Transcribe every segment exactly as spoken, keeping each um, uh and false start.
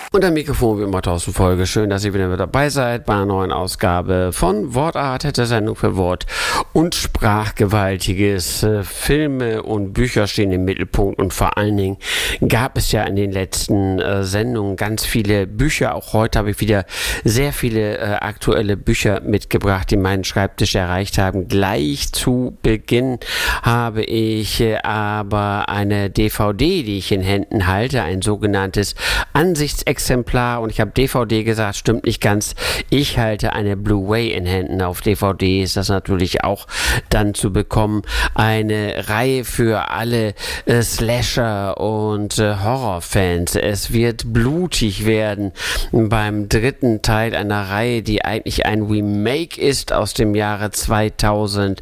Und am Mikrofon wie immer Thorsten Folge. Schön, dass ihr wieder mit dabei seid bei einer neuen Ausgabe von Wortart, der Sendung für Wort und Sprachgewaltiges. Äh, Filme und Bücher stehen im Mittelpunkt und vor allen Dingen gab es ja in den letzten äh, Sendungen ganz viele Bücher. Auch heute habe ich wieder sehr viele äh, aktuelle Bücher mitgebracht, die meinen Schreibtisch erreicht haben. Gleich zu Beginn habe ich äh, aber eine D V D, die ich in Händen halte, ein sogenanntes Ansichtsexemplar. Und ich habe D V D gesagt, stimmt nicht ganz. Ich halte eine Blu-ray in Händen. Auf D V D ist das natürlich auch dann zu bekommen. Eine Reihe für alle äh, Slasher- und äh, Horrorfans. Es wird blutig werden beim dritten Teil einer Reihe, die eigentlich ein Remake ist aus dem Jahre zweitausendacht.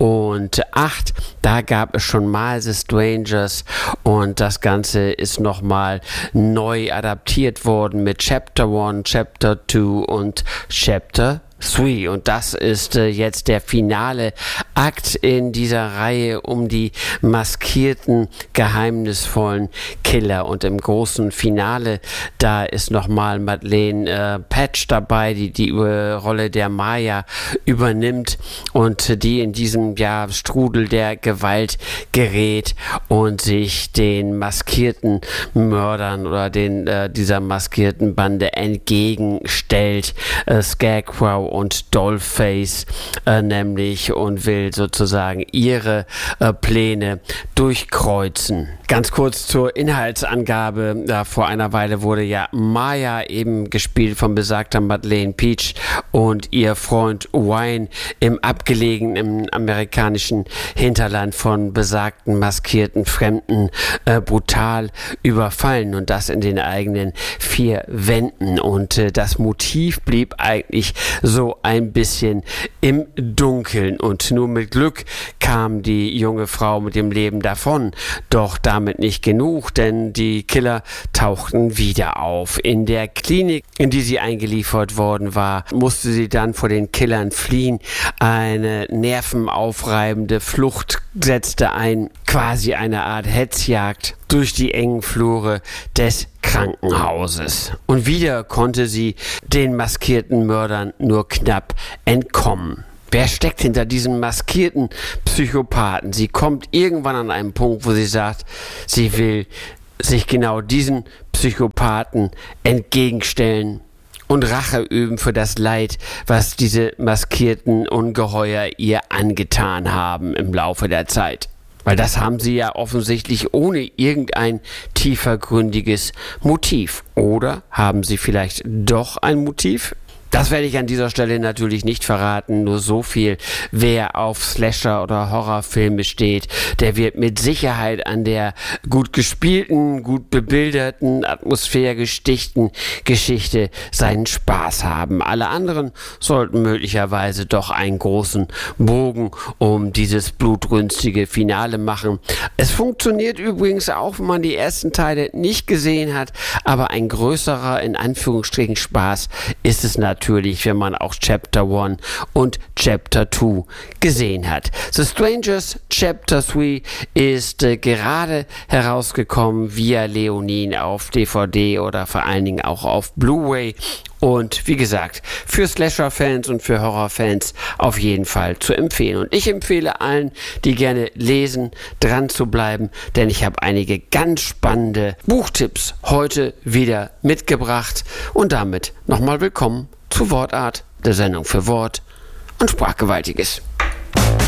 Da gab es schon mal The Strangers und das Ganze ist nochmal neu adaptiert worden mit Chapter eins, Chapter zwei und Chapter drei. Und das ist äh, jetzt der finale Akt in dieser Reihe um die maskierten, geheimnisvollen Killer. Und im großen Finale, da ist nochmal Madeleine äh, Petsch dabei, die die äh, Rolle der Maya übernimmt und die in diesem ja, Strudel der Gewalt gerät und sich den maskierten Mördern oder den äh, dieser maskierten Bande entgegenstellt. Äh, Scarecrow und Dollface äh, nämlich und will sozusagen ihre äh, Pläne durchkreuzen. Ganz kurz zur Inhaltsangabe. Da vor einer Weile wurde ja Maya eben gespielt von besagter Madeleine Petsch und ihr Freund Wayne im abgelegenen im amerikanischen Hinterland von besagten maskierten Fremden äh, brutal überfallen und das in den eigenen vier Wänden. Und äh, das Motiv blieb eigentlich so ein bisschen im Dunkeln und nur mit Glück kam die junge Frau mit dem Leben davon. Doch damit nicht genug, denn die Killer tauchten wieder auf. In der Klinik, in die sie eingeliefert worden war, musste sie dann vor den Killern fliehen. Eine nervenaufreibende Flucht setzte ein, quasi eine Art Hetzjagd durch die engen Flure des Krankenhauses. Und wieder konnte sie den maskierten Mördern nur knapp entkommen. Wer steckt hinter diesem maskierten Psychopathen? Sie kommt irgendwann an einen Punkt, wo sie sagt, sie will sich genau diesen Psychopathen entgegenstellen und Rache üben für das Leid, was diese maskierten Ungeheuer ihr angetan haben im Laufe der Zeit. Weil das haben sie ja offensichtlich ohne irgendein tiefergründiges Motiv. Oder haben sie vielleicht doch ein Motiv? Das werde ich an dieser Stelle natürlich nicht verraten, nur so viel. Wer auf Slasher- oder Horrorfilme steht, der wird mit Sicherheit an der gut gespielten, gut bebilderten, atmosphärgestichten Geschichte seinen Spaß haben. Alle anderen sollten möglicherweise doch einen großen Bogen um dieses blutrünstige Finale machen. Es funktioniert übrigens auch, wenn man die ersten Teile nicht gesehen hat, aber ein größerer, in Anführungsstrichen, Spaß ist es natürlich, Natürlich, wenn man auch Chapter eins und Chapter zwei gesehen hat. The Strangers Chapter drei ist äh, gerade herausgekommen via Leonin auf D V D oder vor allen Dingen auch auf Blu-ray. Und wie gesagt, für Slasher-Fans und für Horror-Fans auf jeden Fall zu empfehlen. Und ich empfehle allen, die gerne lesen, dran zu bleiben, denn ich habe einige ganz spannende Buchtipps heute wieder mitgebracht. Und damit nochmal willkommen zu Wortart, der Sendung für Wort und Sprachgewaltiges.